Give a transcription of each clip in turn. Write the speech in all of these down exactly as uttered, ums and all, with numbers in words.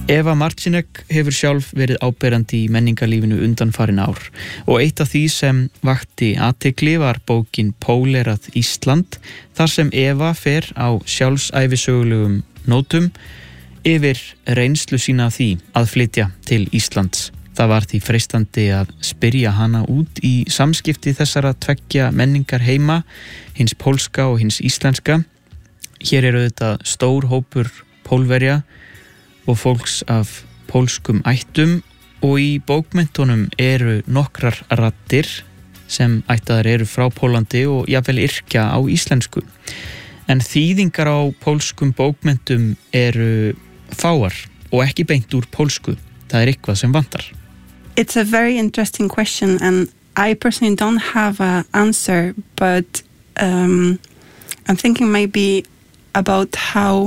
Eva Marcinek hefur sjálf verið áberandi í menningarlífinu undanfarin ár og eitt af því sem vakti athygli var bókin Pólerað Ísland, þar sem Eva fer á sjálfsævisögulegum nótum yfir reynslu sína af því að flytja til Íslands. Það var því freistandi að spyrja hana út í samskipti þessara tveggja menningar heima, hins pólska og hins íslenska. Hér eru þetta stór hópur Pólverja og fólks af pólskum ættum og í bókmenntunum eru nokkrar raddir sem ættaðar eru frá Pólandi og jafnvel yrkja á íslensku. En þýðingar á pólskum bókmenntum eru fáar og ekki beint úr pólsku. Það er eitthvað sem vantar. It's a very interesting question and I personally don't have an answer, but um, I'm thinking maybe about how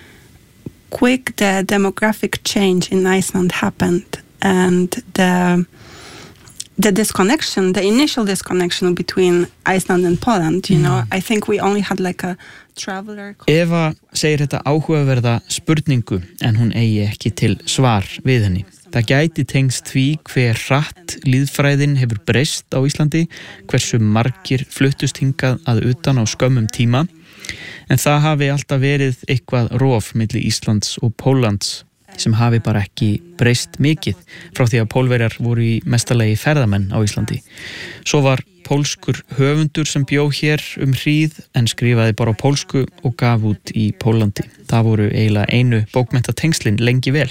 quick the demographic change in Iceland happened and the the disconnection, the initial disconnection between Iceland and Poland, you mm. know, I think we only had like a traveler. Eva segir þetta áhugaverða spurningu en hún eigi ekki til svar við henni. Það gæti tengst því hver hratt lýðfræðin hefur breyst á Íslandi, hversu margir fluttust hingað að utan á skömmum tíma. En það hafi alltaf verið eitthvað rof milli Íslands og Póllands sem hafi bara ekki breyst mikið frá því að Pólverjar voru í mestalagi ferðamenn á Íslandi. Svo var pólskur höfundur sem bjó hér um hríð en skrifaði bara á pólsku og gaf út í Póllandi. Það voru eiginlega einu bókmenntatengslin lengi vel.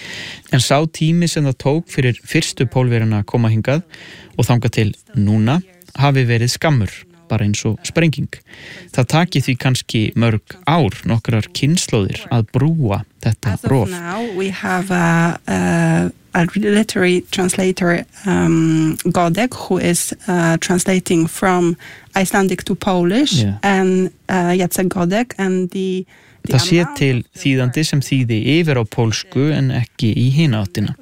En sá tími sem það tók fyrir fyrstu Pólverjana að koma hingað og þangað til núna hafi verið skammur. Bara eins og sprenging. Það taki því kannski mörg ár, nokkrar kynslóðir að brúa þetta rof. As of now, we have a, a, a literary translator, um, Godek, who is uh, translating from Icelandic to Polish, yeah. and uh, Jacek Godek, and the... the Það sé til þýðandi sem þýði yfir á pólsku en ekki í hina áttina.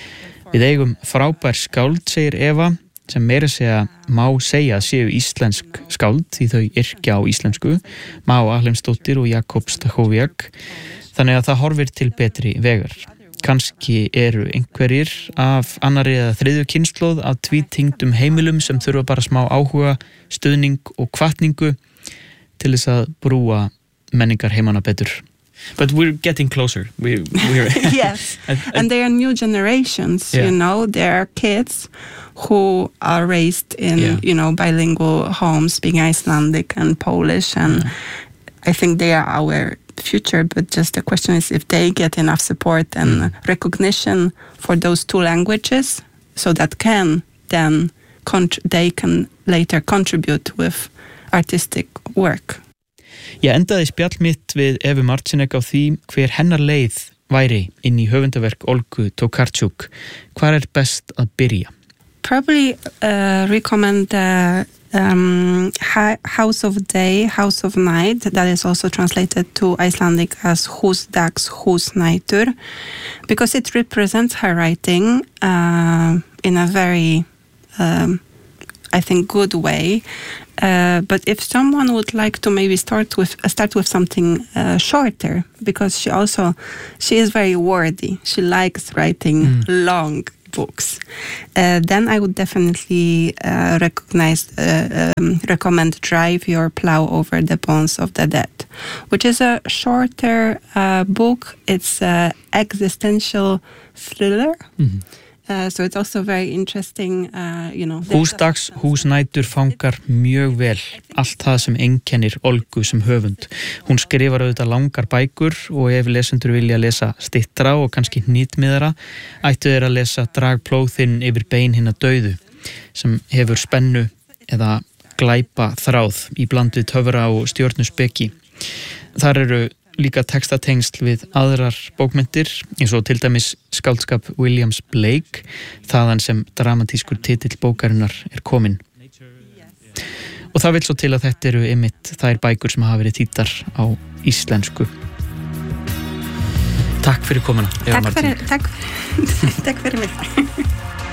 Við eigum frábær skáld, segir Eva, sem meira segja má segja séu íslensk skáld því þau yrkja á íslensku, Má Ahlemsdóttir og Jakob Stachowiak, þannig að það horfir til betri vegar. Kannski eru einhverjir af annarri eða þriðju kynslóð af tvítengdum heimilum sem þurfa bara smá áhuga, stuðning og hvatningu til þess að brúa menningar heimana betur. But we're getting closer. We, we're yes, and, and, and there are new generations, yeah. you know, there are kids who are raised in, yeah. you know, bilingual homes, speaking Icelandic and Polish, and yeah. I think they are our future, but just the question is if they get enough support and mm. recognition for those two languages, so that can then, contr- they can later contribute with artistic work. Ég endaði spjall mitt við Evu Marcinek á því hver hennar leið væri inn í höfundaverk Olgu Tokarczuk. Hvar er best að byrja? Probably uh, recommend the um, House of Day, House of Night, that is also translated to Icelandic as Húsdags Húsnætur, because it represents her writing uh, in a very, um, I think, good way. Uh, but if someone would like to maybe start with uh, start with something uh, shorter, because she also she is very wordy. She likes writing mm. long books. Uh, then I would definitely uh, recognize uh, um, recommend Drive Your Plow Over the Bones of the Dead, which is a shorter uh, book. It's an existential thriller. Mm-hmm. Uh, so it's also very interesting, uh, you know. Húsdags Húsnætur fangar mjög vel allt það sem einkennir Olgu sem höfund. Hún skrifar auðvitað langar bækur og ef lesendur vilja lesa styttra og kannski hnýtmiðara, ættu þeir að lesa Drag plóðinn yfir bein hinna dauðu, sem hefur spennu eða glæpa þráð í bland við töfra og stjörnuspeki. Þar eru líka textatengsl við aðrar bókmenntir, eins og til dæmis skáldskap Williams Blake, þaðan sem dramatískur titill bókarinnar er kominn. Og það vill svo til að þetta eru einmitt þær bækur sem hafa verið þýddar á íslensku. Takk fyrir komuna, Eva Marcinek. Takk fyrir, takk, takk fyrir mig.